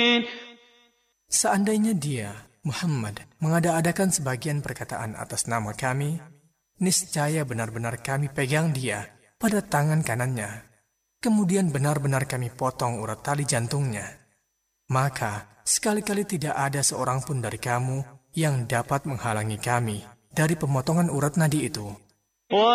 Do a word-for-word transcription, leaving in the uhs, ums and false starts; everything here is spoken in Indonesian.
Seandainya dia, Muhammad, mengada-adakan sebagian perkataan atas nama kami, niscaya benar-benar kami pegang dia pada tangan kanannya. Kemudian benar-benar kami potong urat tali jantungnya. Maka, sekali-kali tidak ada seorang pun dari kamu yang dapat menghalangi kami dari pemotongan urat nadi itu.